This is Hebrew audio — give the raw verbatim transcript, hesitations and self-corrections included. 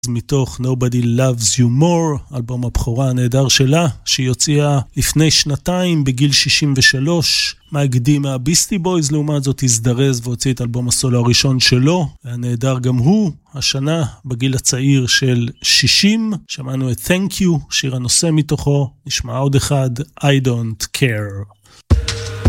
מתוך Nobody Loves You More, אלבום הבכורה הנהדר שלה, שהיא הוציאה לפני שנתיים בגיל שישים ושלוש. מה הקדים מהביסטי בויז, לעומת זאת הזדרז והוציא את אלבום הסולו הראשון שלו, והנהדר גם הוא, השנה בגיל הצעיר של שישים. שמענו את Thank You, שיר הנושא מתוכו, נשמע עוד אחד, I Don't Care.